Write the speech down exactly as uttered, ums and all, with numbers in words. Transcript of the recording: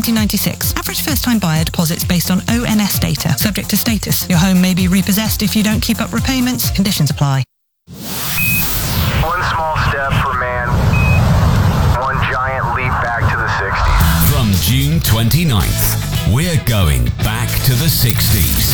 nineteen ninety-six. Average first-time buyer deposits based on O N S data. Subject to status. Your home may be repossessed if you don't keep up repayments. Conditions apply. One small step for man, one giant leap back to the sixties. From June twenty-ninth, we're going back to the sixties.